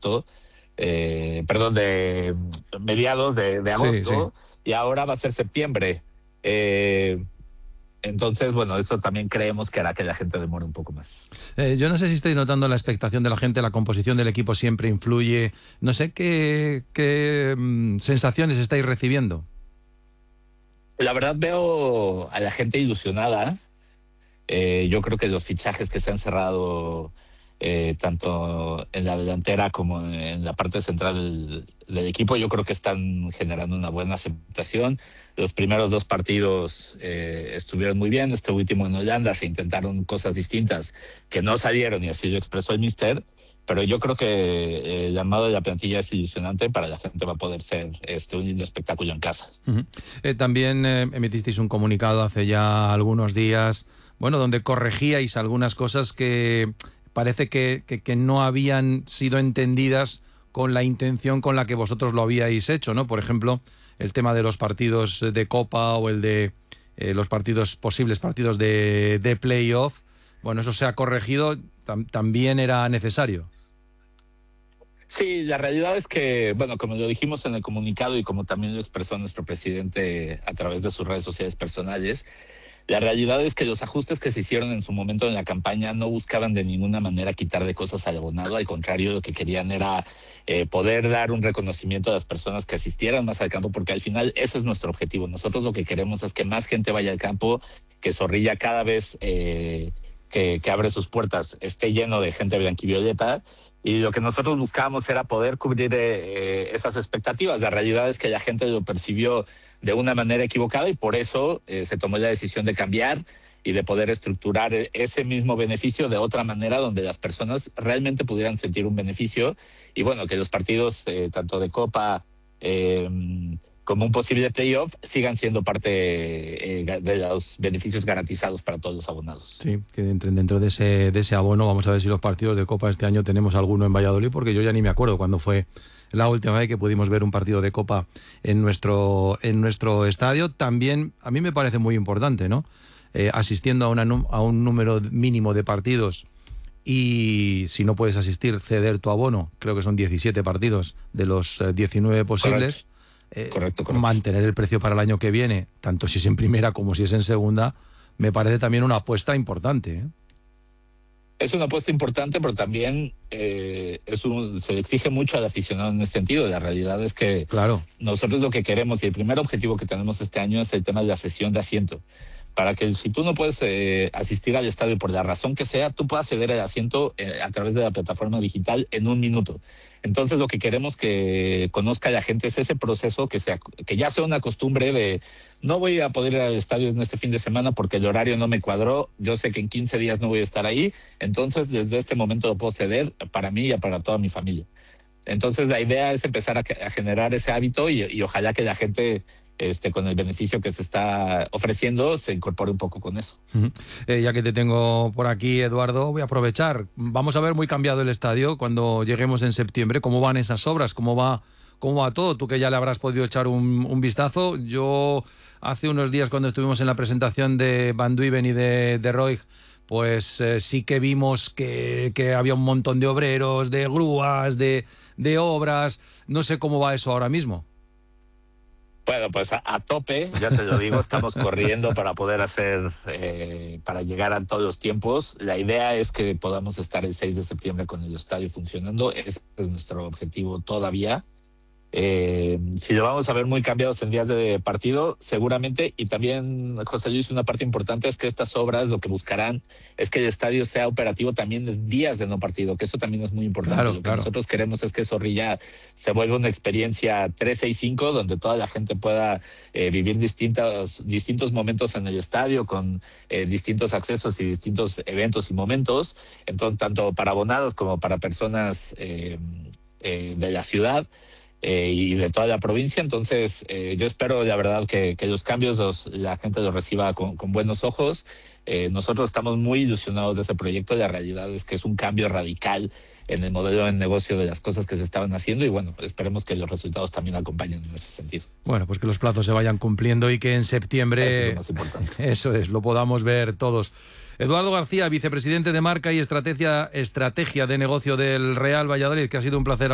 agosto, de mediados de agosto, sí. Y ahora va a ser septiembre. Entonces, bueno, eso también creemos que hará que la gente demore un poco más. Yo no sé si estáis notando la expectación de la gente, la composición del equipo siempre influye. No sé qué sensaciones estáis recibiendo. La verdad veo a la gente ilusionada. Yo creo que los fichajes que se han cerrado, tanto en la delantera como en la parte central del equipo, yo creo que están generando una buena aceptación. Los primeros 2 partidos estuvieron muy bien. Este último en Holanda se intentaron cosas distintas que no salieron y así lo expresó el míster. Pero yo creo que el llamado de la plantilla es ilusionante. Para la gente va a poder ser un lindo espectáculo en casa. También emitisteis un comunicado hace ya algunos días, bueno, donde corregíais algunas cosas que parece que no habían sido entendidas con la intención con la que vosotros lo habíais hecho, ¿no? Por ejemplo, el tema de los partidos de Copa o el de los posibles partidos de playoff. Bueno, eso se ha corregido, también era necesario. Sí, la realidad es que, bueno, como lo dijimos en el comunicado y como también lo expresó nuestro presidente a través de sus redes sociales personales, la realidad es que los ajustes que se hicieron en su momento en la campaña no buscaban de ninguna manera quitar de cosas al abonado. Al contrario, lo que querían era poder dar un reconocimiento a las personas que asistieran más al campo, porque al final ese es nuestro objetivo. Nosotros lo que queremos es que más gente vaya al campo, que Zorrilla cada vez que abre sus puertas esté lleno de gente blanquivioleta. Y lo que nosotros buscábamos era poder cubrir esas expectativas. La realidad es que la gente lo percibió de una manera equivocada y por eso se tomó la decisión de cambiar y de poder estructurar ese mismo beneficio de otra manera donde las personas realmente pudieran sentir un beneficio. Y bueno, que los partidos tanto de Copa como un posible playoff sigan siendo parte de los beneficios garantizados para todos los abonados. Sí, que entren dentro de ese abono. Vamos a ver si los partidos de Copa este año tenemos alguno en Valladolid, porque yo ya ni me acuerdo cuándo fue la última vez que pudimos ver un partido de Copa en nuestro estadio. También a mí me parece muy importante, ¿no? Asistiendo a un número mínimo de partidos, y si no puedes asistir, ceder tu abono. Creo que son 17 partidos de los 19 posibles. Correcto. Mantener el precio para el año que viene, tanto si es en primera como si es en segunda, me parece también una apuesta importante, ¿eh? Es una apuesta importante, pero también se le exige mucho al aficionado en ese sentido. La realidad es que nosotros lo que queremos y el primer objetivo que tenemos este año es el tema de la cesión de asiento. Para que si tú no puedes asistir al estadio por la razón que sea, tú puedas ceder el asiento a través de la plataforma digital en 1 minuto. Entonces lo que queremos que conozca la gente es ese proceso, que ya sea una costumbre de no voy a poder ir al estadio en este fin de semana porque el horario no me cuadró, yo sé que en 15 días no voy a estar ahí, entonces desde este momento lo puedo ceder para mí y para toda mi familia. Entonces la idea es empezar a generar ese hábito y ojalá que la gente con el beneficio que se está ofreciendo se incorpore un poco con eso. Ya que te tengo por aquí, Eduardo, voy a aprovechar. Vamos a ver muy cambiado el estadio cuando lleguemos en septiembre. ¿Cómo van esas obras? ¿Cómo va todo? Tú que ya le habrás podido echar un vistazo. Yo hace unos días, cuando estuvimos en la presentación de Van Duyven y de Roig, pues sí que vimos que había un montón de obreros, de grúas, de obras. No sé cómo va eso ahora mismo. Bueno, pues a tope, ya te lo digo, estamos corriendo para poder para llegar a todos los tiempos. La idea es que podamos estar el 6 de septiembre con el estadio funcionando. Ese es nuestro objetivo todavía. Si lo vamos a ver muy cambiados en días de partido, seguramente. Y también, José Luis, una parte importante es que estas obras lo que buscarán es que el estadio sea operativo también en días de no partido, que eso también es muy importante. Lo que nosotros queremos es que Zorrilla se vuelva una experiencia 365, donde toda la gente pueda vivir distintos momentos en el estadio, con distintos accesos y distintos eventos y momentos, entonces tanto para abonados como para personas de la ciudad y de toda la provincia. Entonces yo espero, la verdad, que los cambios la gente los reciba con buenos ojos. Nosotros estamos muy ilusionados de ese proyecto. La realidad es que es un cambio radical en el modelo de negocio de las cosas que se estaban haciendo y bueno, esperemos que los resultados también acompañen en ese sentido. Bueno, pues que los plazos se vayan cumpliendo y que en septiembre, eso es lo más importante. Eso es, lo podamos ver todos. Eduardo García, vicepresidente de Marca y Estrategia de Negocio del Real Valladolid, que ha sido un placer